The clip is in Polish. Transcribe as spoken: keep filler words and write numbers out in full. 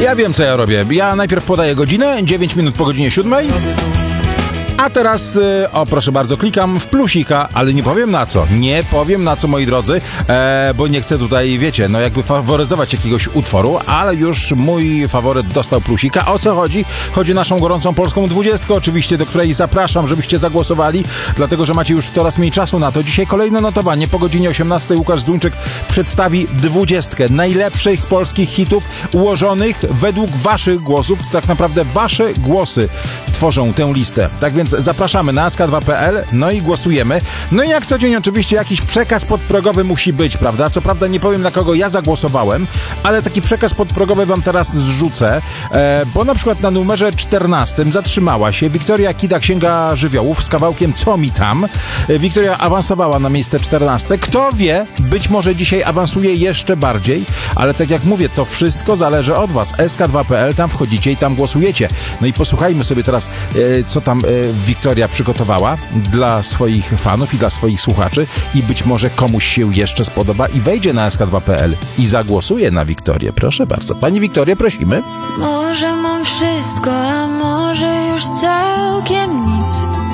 Ja wiem, co ja robię. Ja najpierw podaję godzinę, dziewięć minut po godzinie siódmej. A teraz, o proszę bardzo, klikam w plusika, ale nie powiem na co. Nie powiem na co, moi drodzy, e, bo nie chcę tutaj, wiecie, no jakby faworyzować jakiegoś utworu, ale już mój faworyt dostał plusika. O co chodzi? Chodzi o naszą gorącą polską dwudziestkę, oczywiście, do której zapraszam, żebyście zagłosowali, dlatego że macie już coraz mniej czasu na to. Dzisiaj kolejne notowanie. Po godzinie osiemnastej Łukasz Zduńczyk przedstawi dwudziestkę najlepszych polskich hitów ułożonych według waszych głosów. Tak naprawdę wasze głosy tworzą tę listę. Tak więc zapraszamy na aska dwa kropka pe el, no i głosujemy. No i jak co dzień oczywiście jakiś przekaz podprogowy musi być, prawda? Co prawda nie powiem, na kogo ja zagłosowałem, ale taki przekaz podprogowy wam teraz zrzucę, e, bo na przykład na numerze czternastym zatrzymała się Wiktoria Kida, Księga Żywiołów z kawałkiem Co mi tam. E, Wiktoria awansowała na miejsce czternaste. Kto wie, być może dzisiaj awansuje jeszcze bardziej, ale tak jak mówię, to wszystko zależy od was. aska dwa kropka pe el, tam wchodzicie i tam głosujecie. No i posłuchajmy sobie teraz, e, co tam e, Wiktoria przygotowała dla swoich fanów i dla swoich słuchaczy i być może komuś się jeszcze spodoba i wejdzie na aska dwa kropka pe el i zagłosuje na Wiktorię. Proszę bardzo. Pani Wiktorię, prosimy. Może mam wszystko, a może już całkiem nic.